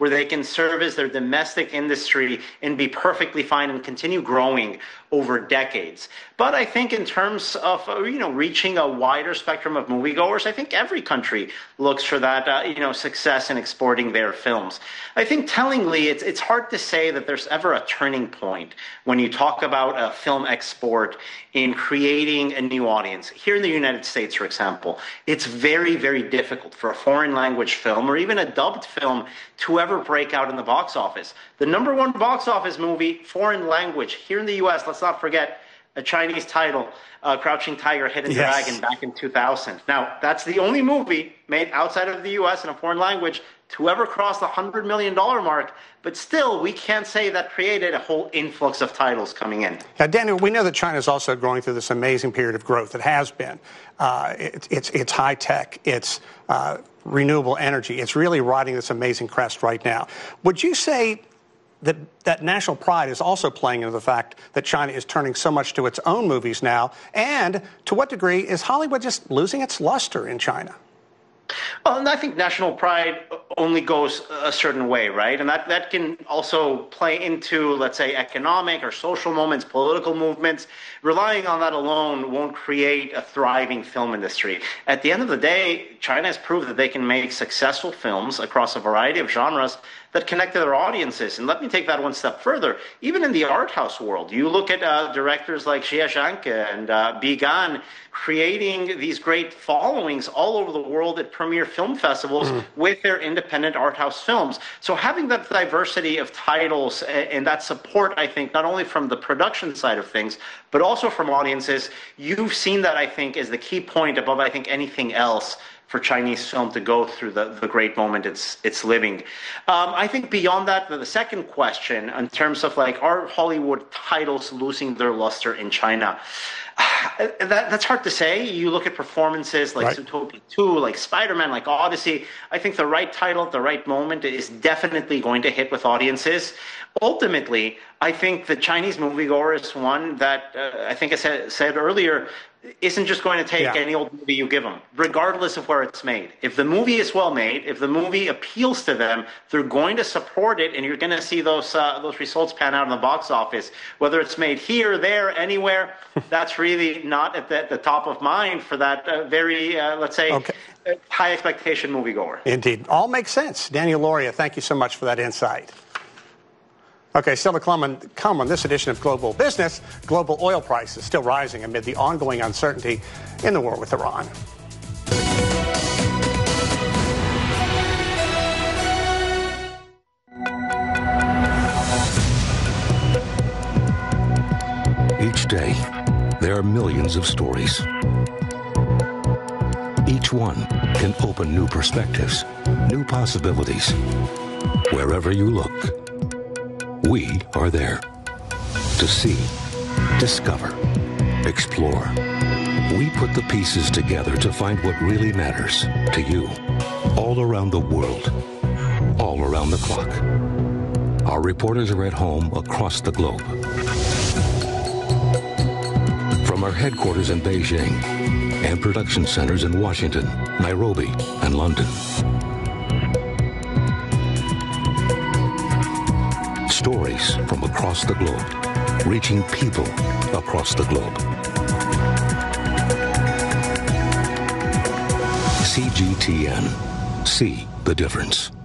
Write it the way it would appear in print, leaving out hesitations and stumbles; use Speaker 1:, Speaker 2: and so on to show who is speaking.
Speaker 1: where they can service their domestic industry and be perfectly fine and continue growing over decades. But I think in terms of reaching a wider spectrum of moviegoers, I think every country looks for that success in exporting their films. I think tellingly, it's hard to say that there's ever a turning point when you talk about a film export in creating a new audience. Here in the United States, for example, it's very, very difficult for a foreign language film or even a dubbed film to ever break out in the box office. The number one box office movie, foreign language, here in the U.S., let's not forget, a Chinese title, Crouching Tiger, Hidden Dragon, back in 2000. Now, that's the only movie made outside of the U.S. in a foreign language to ever cross the $100 million mark, but still, we can't say that created a whole influx of titles coming in.
Speaker 2: Now, Daniel, we know that China is also going through this amazing period of growth. It has been. It's high tech. It's renewable energy. It's really riding this amazing crest right now. Would you say that national pride is also playing into the fact that China is turning so much to its own movies now? And to what degree is Hollywood just losing its luster in China?
Speaker 1: Well, and I think national pride only goes a certain way, right? And that can also play into, let's say, economic or social moments, political movements. Relying on that alone won't create a thriving film industry. At the end of the day, China has proved that they can make successful films across a variety of genres that connect to their audiences. And let me take that one step further. Even in the art house world, you look at directors like Xie Zhanke and Bi Gan creating these great followings all over the world at premier film festivals with their independent art house films. So having that diversity of titles and that support, I think, not only from the production side of things, but also from audiences, you've seen that, I think, is the key point above, I think, anything else for Chinese film to go through the great moment it's living. I think beyond that, the second question, in terms of are Hollywood titles losing their luster in China? That's hard to say. You look at performances like Zootopia 2, like Spider-Man, like Odyssey. I think the right title at the right moment is definitely going to hit with audiences. Ultimately, I think the Chinese moviegoer is one that, I think I said earlier, isn't just going to take any old movie you give them, regardless of where it's made. If the movie is well made, if the movie appeals to them, they're going to support it, and you're going to see those results pan out in the box office. Whether it's made here, there, anywhere, that's really not at the top of mind for that very, let's say, high expectation moviegoer.
Speaker 2: Indeed. All makes sense. Daniel Loria, thank you so much for that insight. Okay, still to come on this edition of Global Business. Global oil prices still rising amid the ongoing uncertainty in the war with Iran.
Speaker 3: Each day, there are millions of stories. Each one can open new perspectives, new possibilities. Wherever you look, we are there to see, discover, explore. We put the pieces together to find what really matters to you, all around the world, all around the clock. Our reporters are at home across the globe. From our headquarters in Beijing and production centers in Washington, Nairobi, and London. Stories from across the globe, reaching people across the globe. CGTN. See the difference.